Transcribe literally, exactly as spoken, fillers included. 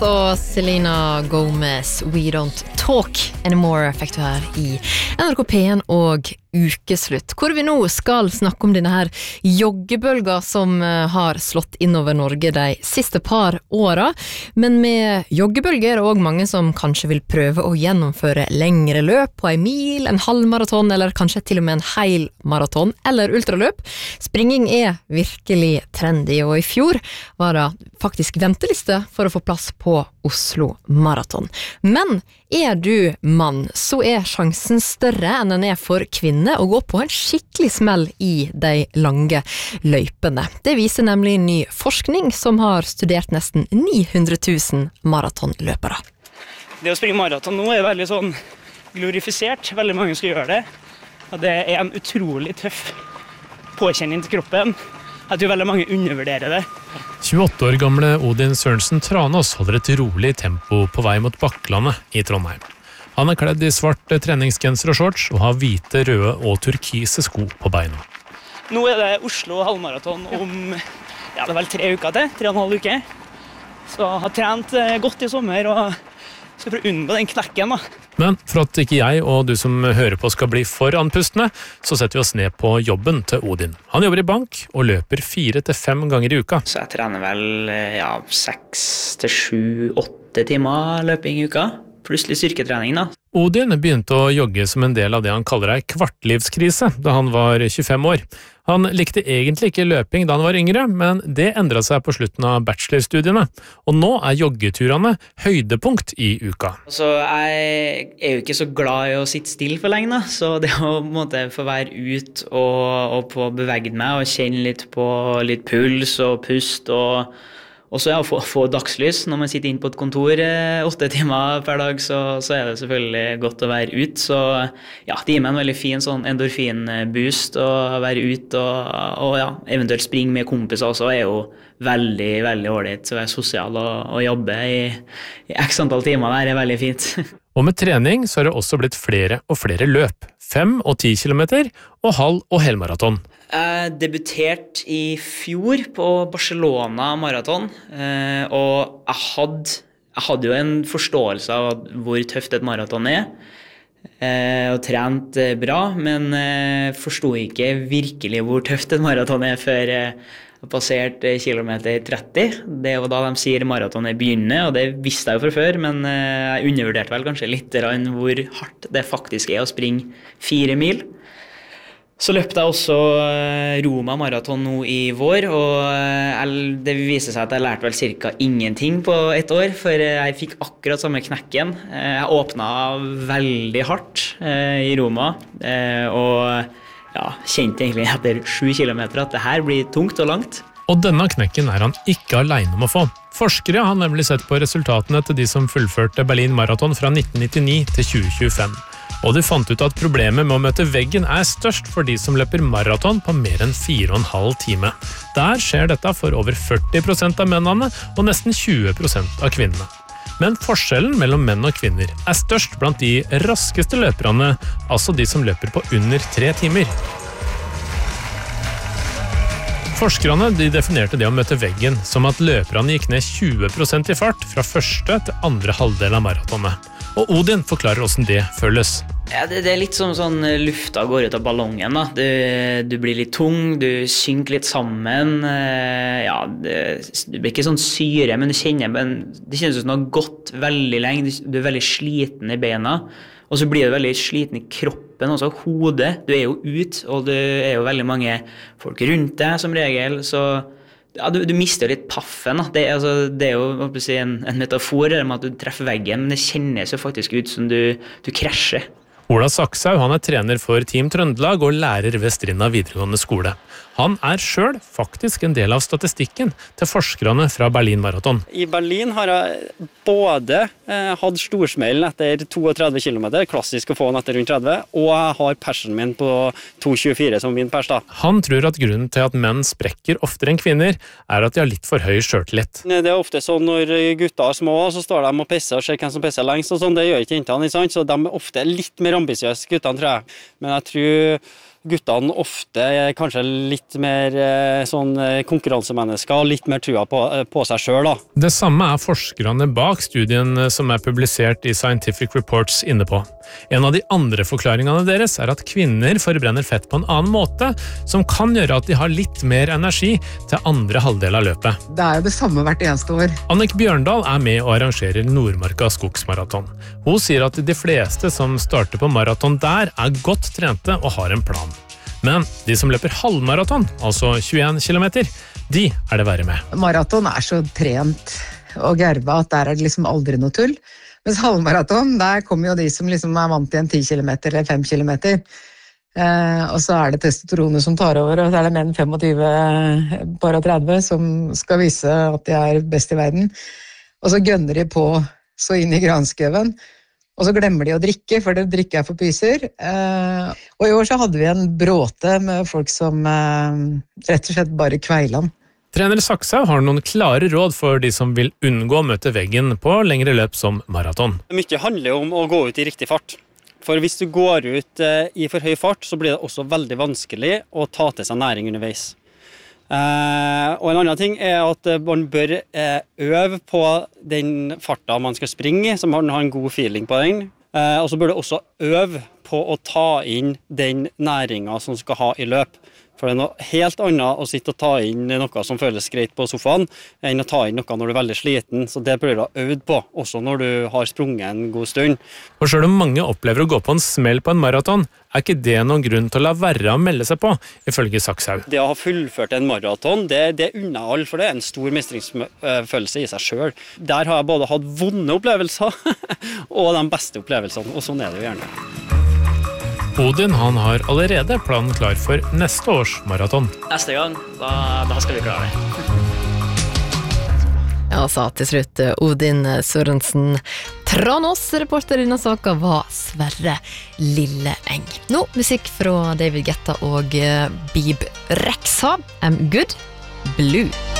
og Selena Gomez, We Don't Talk Anymore, fikk du her i N R K P en og ukeslutt, hvor vi nå skal snakke om denne her joggebølga som har slått innover Norge de siste par åra. Men med joggebølger er det også mange som kanskje vil prøve å gjennomføre lengre løp på en mil, en halvmaraton, eller kanskje til og med en hel maraton eller ultraløp. Springing er virkelig trendy, og i fjor var det faktisk venteliste for å få plass på Oslo Maraton. Men er du mann, så er sjansen større enn den er for kvinner å gå på en skikkelig smell i de lange løypene. Det viser nemlig ny forskning som har studert nesten ni hundre tusen maratonløpere. Det å springe maraton nå er veldig sånn glorifisert. Veldig mange skal gjøre det. Og det er en utrolig tøff påkjenning til kroppen. Jeg tror veldig mange undervurderer det. tjueåtte år gamle Odin Sørensen Tranås holder et rolig tempo på vei mot Bakklandet i Trondheim. Han er kledd i svart treningsgenser og shorts og har hvite, røde og turkise sko på beina. Nå er det Oslo halvmaraton om ja, det er vel tre uker til, tre og en halv uke. Så jeg har trent godt i sommer og skal prøve å unngå den knekken da. Men for at ikke jeg og du som hører på skal bli for andpustne, så setter vi oss ned på jobben til Odin. Han jobber i bank og løper fire til fem ganger i uka. Så jeg trener vel ja, seks til sju, åtte timer løping i uka. Plutselig styrketrening da. Odin begynte å jogge som en del av det han kaller ei kvartlivskrise da han var tjuefem år. Han likte egentlig ikke løping da han var yngre, men det endret seg på slutten av bachelorstudiene. Og nå er joggeturene høydepunkt i uka. Så jeg er jo ikke så glad i å sitte stille for lenge, da. Så det å på en måte få være ut og, og få beveget meg og kjenne litt på litt puls og pust og Og så ja, å få, få dagslys. Når man sitter inn på et kontor eh, åtte timer per dag, så, så er det selvfølgelig godt å være ut. Så ja, det gir meg en veldig fin sånn endorfinboost å være ut og, og ja, eventuelt springe med kompiser også er jo veldig, veldig ålreit. Så være sosial og, og jobbe i, i x antall timer der er veldig fint. Og med trening så har det også blitt flere og flere løp. Fem og ti kilometer og halv- og helmaraton. Jeg debuterte i fjor på Barcelona maraton, og jeg hadde, jeg hadde jo en forståelse av hvor tøft et maraton er, og trent bra, men forstod ikke virkelig hvor tøft et maraton er før jeg passert kilometer tretti. Det er jo da de sier maratonet begynner, og det visste jeg jo fra før, men jeg undervurderte vel kanskje litt hvor hardt det faktisk er å springe fire mil. Så løpte jeg også Roma maraton nå i vår, og det viser seg at jeg lærte vel cirka ingenting på et år, for jeg fikk akkurat samme knekken. Jeg åpnet veldig hardt i Roma, og ja, kjente egentlig etter sju kilometer at det her blir tungt og langt. Og denne knekken er han ikke alene om å få. Forskere har nemlig sett på resultatene til de som fullførte Berlin Marathon fra nitten nittini til tjue tjuefem. Og de fant ut at problemet med å møte veggen er størst for de som løper maraton på mer enn fire og en halv time. Der skjer dette for over førti prosent av mennene og nesten tjue prosent av kvinnene. Men forskjellen mellom menn og kvinner er størst blant de raskeste løperne, altså de som løper på under tre timer. Forskerne de definerte det å møte veggen som at løperne gikk ned tjue prosent i fart fra første til andre halvdel av maratonet. Og Odin forklarer hvordan det føles. Ja, det, det er litt som sånn lufta går ut av ballongen da. Du, du blir litt tung, du synker litt sammen. Ja, det, du blir ikke sånn syre, men du kjenner, men det kjennes som du har gått veldig lenge. Du, du er veldig sliten i beina, og så blir du veldig sliten i kroppen, også hodet. Du er jo ut, og det er jo veldig mange folk rundt deg som regel, så ja, du, du mister litt paffen. Da. Det, altså, det er jo si, en, en metafor om at du treffer veggen, men det kjennes jo faktisk ut som du, du krasjer. Ola Sakshaug, han er trener for Team Trøndelag og lærer ved Strinda videregående skole. Han er selv faktisk en del av statistikken til forskerne fra Berlin Marathon. I Berlin har jeg både eh, hatt storsmellen etter trettito kilometer, klassisk å få den etter rundt tretti, og jeg har persen min på to tjuefire som min pers da. Han tror at grunnen til at menn sprekker oftere enn kvinner er at de har litt for høy selvtillit. Det er ofte sånn når gutter er små, så står de og pisser og ser hvem som pisser lengst, og sånn, det gjør ikke jentene, ikke sant? Så de er ofte litt mer ambisiøse guttene, tror jeg. Men jeg tror guttene ofte er kanskje litt mer eh, sånn konkurransemennesker, litt mer trua på, på seg selv da. Det samme er forskerne bak studien som er publisert i Scientific Reports inne på. En av de andre forklaringene deres er at kvinner forbrenner fett på en annen måte, som kan gjøre at de har litt mer energi til andre halvdel av løpet. Det er jo det samme hvert eneste år. Annik Bjørndal er med og arrangerer Nordmarka skogsmaraton. Hun sier at de fleste som starter på maraton der er godt trente og har en plan. Men de som løper halvmaraton, altså tjueen kilometer, de er det verre med. Maraton er så trent og gerba at der er det liksom aldri noe tull. Mens halvmaraton, der kommer jo de som liksom er vant til en ti kilometer eller fem kilometer. Eh, og så er det testosteronet som tar over, og så er det menn tjuefem, bare tretti, som skal vise at de er best i verden. Og så gønner de på så inn i granskauen. Og så glemmer de å drikke, for det drikker er for pyser. Eh, og i år så hadde vi en bråte med folk som eh, rett og slett bare kveiland. Trener Sakshaug har noen klare råd for de som vil unngå å møte veggen på lengre løp som maraton. Mye handler om å gå ut i riktig fart. For hvis du går ut eh, i for høy fart, så blir det også veldig vanskelig å ta til seg næring underveis. Uh, og en annen ting er at man bør uh, øve på den farta man skal springe i, så man har en god feeling på den. Uh, og så bør du også øve på å ta inn den næringen som skal ha i løp. For det er noe helt annet å sitte og ta inn noe som føles greit på sofaen, enn å ta inn noe når du er veldig sliten. Så det bør du ha øvd på, også når du har sprunget en god stund. Og selv om mange opplever å gå på en smell på en maraton, er ikke det noen grunn til å la være å melde seg på, ifølge Sakshaug. Det å ha fullført en maraton, det, det unner alle, for det er en stor mestringsfølelse i seg selv. Der har jeg både hatt vonde opplevelser og de beste opplevelsene, og sånn er det jo gjerne. Odin han har allerede planen klar for neste års maraton. Neste gang, da, da skal vi klare det. Ja, sa til slutt Odin Sørensen. Tranås, reporter i denne saka var Sverre Lilleeng. Nå musikk fra David Guetta og Bebe Rexha. I'm Good Blue.